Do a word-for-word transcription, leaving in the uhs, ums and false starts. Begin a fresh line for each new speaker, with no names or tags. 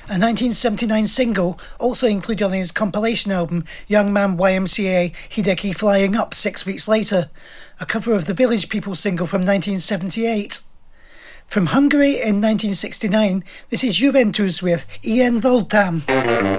a nineteen seventy-nine single also included on his compilation album Young Man Y M C A Hideki Flying Up six weeks later, a cover of the Village People single from nineteen seventy-eight. From Hungary in nineteen sixty-nine, this is Juventus with Ilyen voltam.